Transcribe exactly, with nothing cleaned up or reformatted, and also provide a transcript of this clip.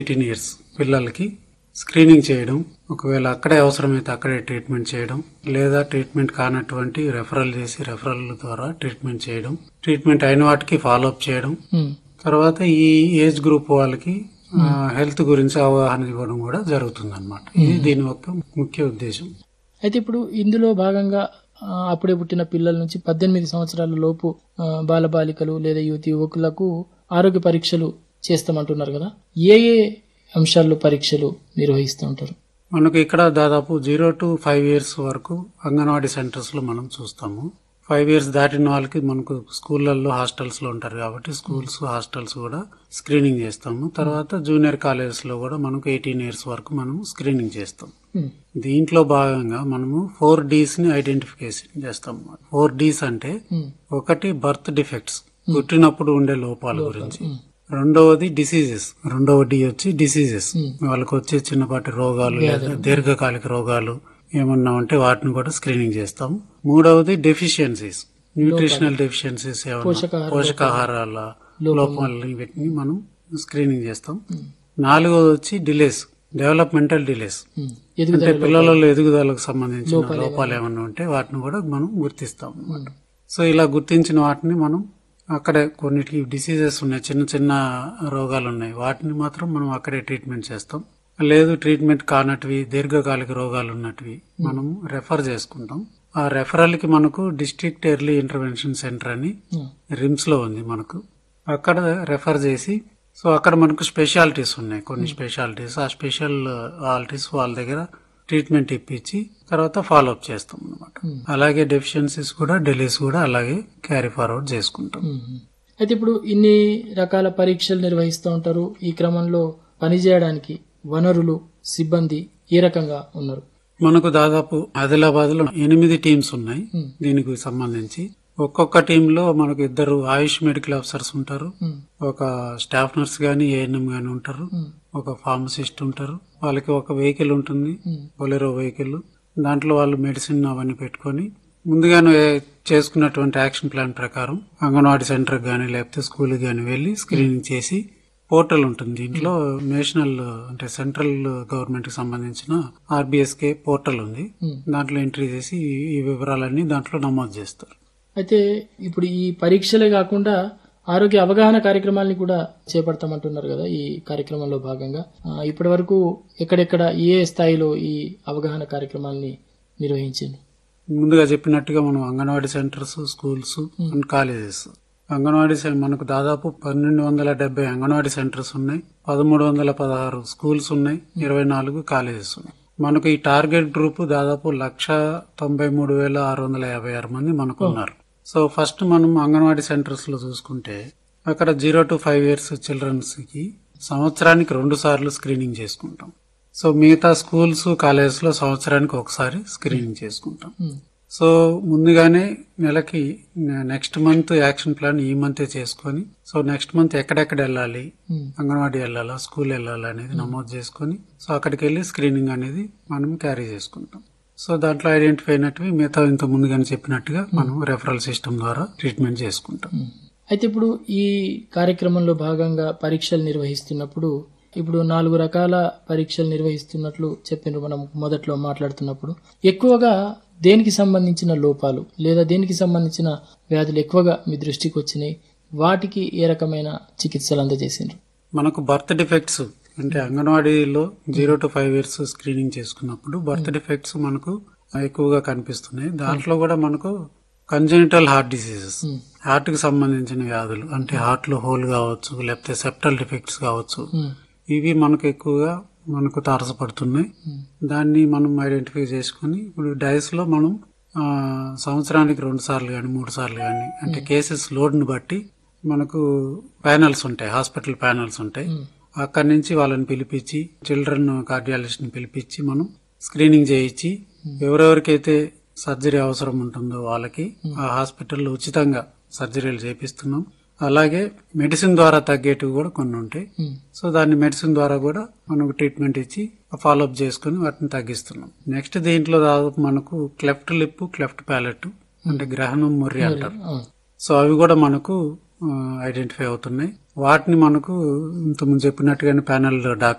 Eighteen years పిల్లలకి screening చేయడం, ఒకవేళ అక్కడే అవసరమైతే అక్కడే ట్రీట్మెంట్ చేయడం, లేదా ట్రీట్మెంట్ కానటువంటి రెఫరల్ చేసి రెఫరల్ ద్వారా ట్రీట్మెంట్ చేయడం, ట్రీట్మెంట్ అయిన వాటికి ఫాలోఅప్ చేయడం, తర్వాత ఈ ఏజ్ గ్రూప్ వాళ్ళకి హెల్త్ గురించి అవగాహన ఇవ్వడం కూడా జరుగుతుంది అనమాట. ఇది దీని యొక్క ముఖ్య ఉద్దేశం. అయితే ఇప్పుడు ఇందులో భాగంగా ఆ, అప్పుడే పుట్టిన పిల్లల నుంచి పద్దెనిమిది సంవత్సరాల లోపు ఆ, బాలబాలికలు లేదా యువతి యువకులకు ఆరోగ్య పరీక్షలు చేస్తామంటున్నారు కదా, ఏ ఏ అంశాల్లో పరీక్షలు నిర్వహిస్తూ ఉంటారు? మనకు ఇక్కడ దాదాపు జీరో టు ఫైవ్ ఇయర్స్ వరకు అంగన్వాడీ సెంటర్స్ లో మనం చూస్తాము. ఫైవ్ ఇయర్స్ దాటిన వాళ్ళకి మనకు స్కూళ్లలో హాస్టల్స్ లో ఉంటారు కాబట్టి స్కూల్స్ హాస్టల్స్ కూడా స్క్రీనింగ్ చేస్తాము. తర్వాత జూనియర్ కాలేజెస్ లో కూడా మనకు ఎయిటీన్ ఇయర్స్ వరకు మనం స్క్రీనింగ్ చేస్తాం. దీంట్లో భాగంగా మనము ఫోర్ డీస్ ని ఐడెంటిఫికేషన్ చేస్తాం. ఫోర్ డీస్ అంటే ఒకటి బర్త్ డిఫెక్ట్స్, పుట్టినప్పుడు ఉండే లోపాల గురించి. రెండవది డిసీజెస్, రెండవ డి వచ్చి డిసీజెస్, వాళ్ళకి వచ్చే చిన్నపాటి రోగాలు లేదా దీర్ఘకాలిక రోగాలు ఏమన్నా ఉంటే వాటిని కూడా స్క్రీనింగ్ చేస్తాం. మూడవది డెఫిషియన్సీస్, న్యూట్రిషనల్ డెఫిషియన్సీస్, పోషకాహారాల లోపాలు, వీటిని మనం స్క్రీనింగ్ చేస్తాం. నాలుగవది వచ్చి డిలేస్, డెవలప్మెంటల్ డిలేస్, అంటే పిల్లలలో ఎదుగుదలకు సంబంధించిన లోపాలు ఏమన్నా ఉంటే వాటిని కూడా మనం గుర్తిస్తాం అన్నమాట. సో ఇలా గుర్తించిన వాటిని మనం అక్కడే, కొన్నిటికి డిసీజెస్ ఉన్నాయి, చిన్న చిన్న రోగాలు ఉన్నాయి, వాటిని మాత్రం మనం అక్కడే ట్రీట్మెంట్ చేస్తాం. లేదు ట్రీట్మెంట్ కానటివి, దీర్ఘకాలిక రోగాలు ఉన్నటివి మనం రెఫర్ చేసుకుంటాం. ఆ రెఫరల్ కి మనకు డిస్ట్రిక్ట్ ఎర్లీ ఇంటర్వెన్షన్ సెంటర్ అని రిమ్స్ లో ఉంది మనకు, అక్కడ రెఫర్ చేసి, సో అక్కడ మనకు స్పెషాలిటీస్ ఉన్నాయి, కొన్ని స్పెషాలిటీస్, ఆ స్పెషాలిటీస్ వాళ్ళ దగ్గర ట్రీట్మెంట్ ఇప్పించి తర్వాత ఫాలో అప్ చేస్తాం అనమాట. అలాగే డెఫిషియన్సీస్ కూడా, డిలీస్ కూడా అలాగే క్యారీ ఫార్వర్డ్ చేసుకుంటాం. అయితే ఇప్పుడు ఇన్ని రకాల పరీక్షలు నిర్వహిస్తూ ఉంటారు. ఈ క్రమంలో పనిచేయడానికి వనరులు, సిబ్బంది ఏ రకంగా ఉన్నారు? మనకు దాదాపు ఆదిలాబాద్ లో ఎనిమిది టీమ్స్ ఉన్నాయి దీనికి సంబంధించి. ఒక్కొక్క టీమ్ లో మనకు ఇద్దరు ఆయుష్ మెడికల్ ఆఫీసర్స్ ఉంటారు, ఒక స్టాఫ్ నర్స్ గాని ఏఎన్ఎం గాని ఉంటారు, ఒక ఫార్మసిస్ట్ ఉంటారు. వాళ్ళకి ఒక వెహికల్ ఉంటుంది, బొలెరో వెహికల్. దాంట్లో వాళ్ళు మెడిసిన్ అవన్నీ పెట్టుకుని ముందుగానే చేసుకున్నటువంటి యాక్షన్ ప్లాన్ ప్రకారం అంగన్వాడీ సెంటర్ గానీ లేకపోతే స్కూల్ గానీ వెళ్లి స్క్రీనింగ్ చేసి, పోర్టల్ ఉంటుంది దీంట్లో, నేషనల్ అంటే సెంట్రల్ గవర్నమెంట్ కి సంబంధించిన ఆర్బీఎస్కే పోర్టల్ ఉంది, దాంట్లో ఎంట్రీ చేసి ఈ వివరాలన్నీ దాంట్లో నమోదు చేస్తారు. అయితే ఇప్పుడు ఈ పరీక్షలే కాకుండా ఆరోగ్య అవగాహన కార్యక్రమాలని కూడా చేపడతామంటున్నారు కదా. ఈ కార్యక్రమంలో భాగంగా ఇప్పటి వరకు ఎక్కడెక్కడ ఏ స్థాయిలో ఈ అవగాహన కార్యక్రమాలని నిర్వహించారు? ముందుగా చెప్పినట్టుగా మనం anganwadi centres, schools and colleges, anganwadi మనకు దాదాపు పన్నెండు వందల డెబ్బై అంగన్వాడీ సెంటర్స్ ఉన్నాయి, పదమూడు వందల పదహారు స్కూల్స్ ఉన్నాయి, ఇరవై నాలుగు కాలేజెస్ ఉన్నాయి. మనకు ఈ టార్గెట్ గ్రూప్ దాదాపు లక్ష తొంభై మూడు వేల ఆరు వందల యాభై ఆరు మంది మనకు ఉన్నారు. సో ఫస్ట్ మనం అంగన్వాడీ సెంటర్స్ లో చూసుకుంటే అక్కడ zero to five years children's కి సంవత్సరానికి రెండు సార్లు స్క్రీనింగ్ చేసుకుంటాం. సో మిగతా స్కూల్స్, కాలేజెస్ లో సంవత్సరానికి ఒకసారి స్క్రీనింగ్ చేసుకుంటాం. సో ముందుగానే నెలకి నెక్స్ట్ మంత్ యాక్షన్ ప్లాన్ ఈ మంత్ చేసుకుని, సో నెక్స్ట్ మంత్ ఎక్కడెక్కడ వెళ్ళాలి, అంగన్వాడీ వెళ్ళాలా, స్కూల్ వెళ్ళాలా అనేది నమోదు చేసుకుని, సో అక్కడికి వెళ్లి స్క్రీనింగ్ అనేది మనం క్యారీ చేసుకుంటాం. సో దాంట్లో ఐడెంటిఫై అయినట్టు మిగతా ఇంత ముందుగానే చెప్పినట్టుగా మనం రెఫరల్ సిస్టమ్ ద్వారా ట్రీట్మెంట్ చేసుకుంటాం. అయితే ఇప్పుడు ఈ కార్యక్రమంలో భాగంగా పరీక్షలు నిర్వహిస్తున్నప్పుడు, ఇప్పుడు నాలుగు రకాల పరీక్షలు నిర్వహిస్తున్నట్లు చెప్పినారు మనం మొదట్లో మాట్లాడుతున్నప్పుడు, ఎక్కువగా దేనికి సంబంధించిన లోపాలు లేదా దేనికి సంబంధించిన వ్యాధులు ఎక్కువగా మీ దృష్టికి వచ్చినాయి? వాటికి ఏ రకమైన చికిత్సలు అందజేసిండ్రు? మనకు బర్త్ డిఫెక్ట్స్ అంటే అంగన్వాడీలో zero to five years screening చేసుకున్నప్పుడు బర్త్ డిఫెక్ట్స్ మనకు ఎక్కువగా కనిపిస్తున్నాయి. దాంట్లో కూడా మనకు కంజెనిటల్ హార్ట్ డిసీజెస్, హార్ట్ కి సంబంధించిన వ్యాధులు, అంటే హార్ట్ లో హోల్ కావచ్చు, లేకపోతే సెప్టల్ డిఫెక్ట్స్ కావచ్చు, ఇవి మనకు ఎక్కువగా మనకు తారసపడుతున్నాయి. దాన్ని మనం ఐడెంటిఫై చేసుకుని ఇప్పుడు డైస్ లో మనం సంవత్సరానికి రెండు సార్లు గాని మూడు సార్లు గాని, అంటే కేసెస్ లోడ్ ని బట్టి మనకు ప్యానల్స్ ఉంటాయి, హాస్పిటల్ ప్యానల్స్ ఉంటాయి. అక్కడి నుంచి వాళ్ళని పిలిపించి, చిల్డ్రన్ కార్డియాలజిస్ట్ ని పిలిపించి మనం స్క్రీనింగ్ చేయించి, ఎవరెవరికైతే సర్జరీ అవసరం ఉంటుందో వాళ్ళకి ఆ హాస్పిటల్లో ఉచితంగా సర్జరీలు చేపిస్తున్నాం. అలాగే మెడిసిన్ ద్వారా తగ్గేటివి కూడా కొన్ని ఉంటాయి. సో దాన్ని మెడిసిన్ ద్వారా కూడా మనకు ట్రీట్మెంట్ ఇచ్చి ఫాలో అప్ చేసుకుని వాటిని తగ్గిస్తున్నాం. నెక్స్ట్ దీంట్లో దాదాపు మనకు క్లెఫ్ట్ లిప్, క్లెఫ్ట్ ప్యాలెట్ అంటే గ్రహణం, ముర్రి అంటారు. సో అవి కూడా మనకు ఐడెంటిఫై అవుతున్నాయి. వాటిని మనకు ఇంతకుముందు చెప్పినట్టుగానే ప్యానెల్ డాక్టర్